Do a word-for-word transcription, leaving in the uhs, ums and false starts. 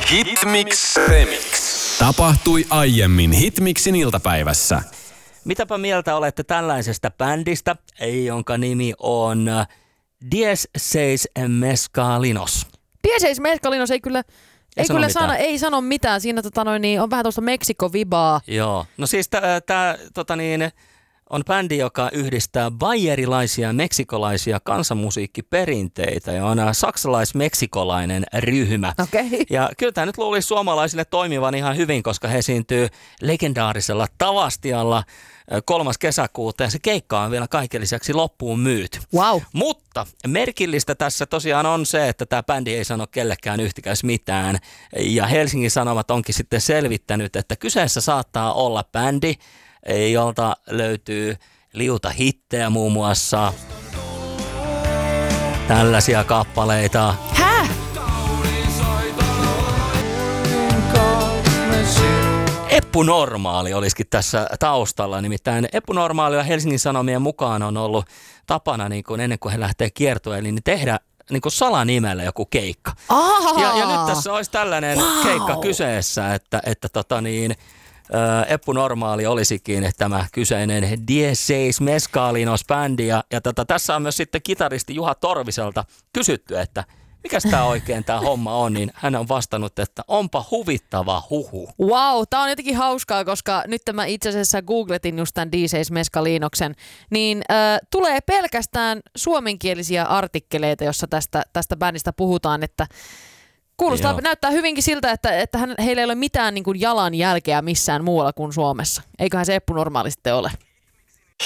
Hitmix Remix. Tapahtui aiemmin Hitmixin iltapäivässä. Mitäpä mieltä olette tällaisesta bändistä, jonka nimi on Diez Seis Mescalinos? Diez Seis Mescalinos ei kyllä, ei ei sano, kyllä mitään. sano, ei sano mitään. Siinä tota noin, niin on vähän tuosta Meksiko-vibaa. Joo, no siis tämä tota niin, on bändi, joka yhdistää bayerilaisia ja meksikolaisia kansanmusiikkiperinteitä ja on saksalais-meksikolainen ryhmä. Okay. Ja kyllä tämä nyt luulisi suomalaisille toimivan ihan hyvin, koska he esiintyy legendaarisella Tavastialla kolmas kesäkuuta ja se keikka on vielä kaiken lisäksi loppuun myyty. Wow. Mutta merkillistä tässä tosiaan on se, että tämä bändi ei sano kellekään yhtikäs mitään. Ja Helsingin Sanomat onkin sitten selvittänyt, että kyseessä saattaa olla bändi, jolta löytyy liuta hittejä muun muassa. Tällaisia kappaleita. Häh? Eppu Normaali olisikin tässä taustalla, nimittäin Eppu Normaalilla Helsingin Sanomien mukaan on ollut tapana niin kuin ennen kuin he lähtee kiertueelle, niin tehdä niin kuin salanimellä joku keikka. Ja, ja nyt tässä olisi tällainen wow. keikka kyseessä, että, että tota niin, Eppu Normaali olisikin tämä kyseinen Diez Seis Mescalinos bändi ja, ja tota, tässä on myös sitten kitaristi Juha Torviselta kysytty, että mikäs tämä oikein tämä homma on, niin hän on vastannut, että onpa huvittava huhu. Wow, tämä on jotenkin hauskaa, koska nyt mä itse asiassa googletin just tämän Diez Seis Mescalinoksen, niin äh, tulee pelkästään suomenkielisiä artikkeleita, jossa tästä, tästä bändistä puhutaan, että kuulostaa, Joo. näyttää hyvinkin siltä, että, että hän, heillä ei ole mitään niin kuin jalanjälkeä missään muualla kuin Suomessa. Eiköhän se Eppu Normaali sitten ole.